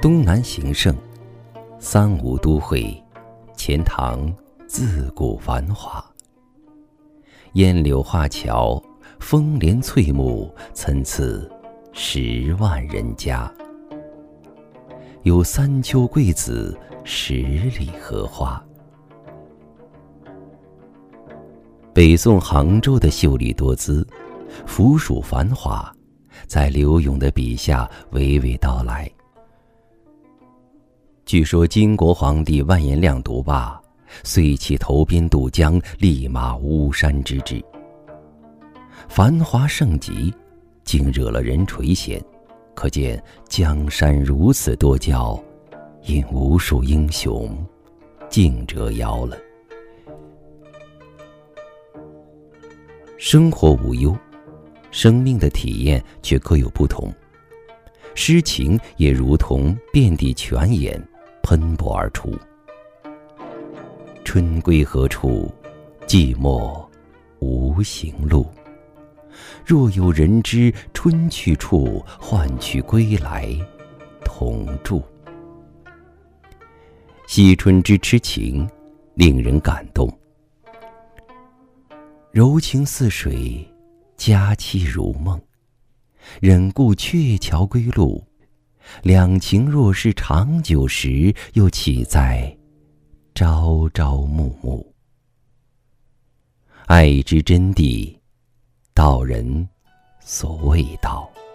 东南形胜，三吴都会，钱塘自古繁华。烟柳画桥，风帘翠幕，参差10万人家。有三秋桂子，10里荷花。北宋杭州的秀丽多姿，俯瞰繁华，在柳永的笔下娓娓道来。据说金国皇帝完颜亮独霸，遂起投鞭渡江，立马巫山之志。繁华盛极，竟惹了人垂涎，可见江山如此多娇，因无数英雄竞折腰了。生活无忧，生命的体验却各有不同。诗情也如同遍地泉眼，喷薄而出。春归何处？寂寞无行路。若有人知春去处，换取归来同住。惜春之痴情，令人感动。柔情似水，佳期如梦。忍顾鹊桥归路，两情若是长久时，又岂在朝朝暮暮。爱之真谛，道人所谓道。